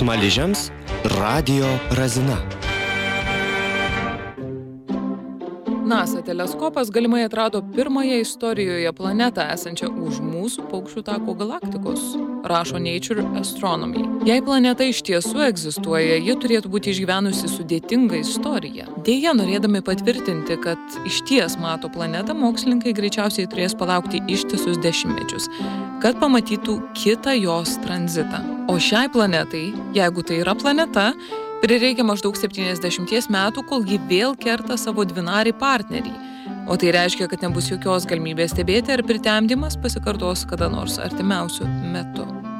Smaližiams radijo razina. NASA teleskopas galimai atrado pirmąją istorijoje planetą esančią už mūsų paukščių tako galaktikos, rašo Nature Astronomy. Jei planeta iš tiesų egzistuoja, ji turėtų būti išgyvenusi sudėtingą istoriją. Deja, norėdami patvirtinti, kad išties mato planetą, mokslininkai greičiausiai turės palaukti ištisus dešimtmečius, kad pamatytų kitą jos tranzitą. O šiai planetai, jeigu tai yra planeta, prireikia maždaug 70 metų, kol ji vėl kerta savo dvinarį partnerį. O tai reiškia, kad nebus jokios galimybės stebėti, ar pritemdymas pasikartos kada nors artimiausiu metu.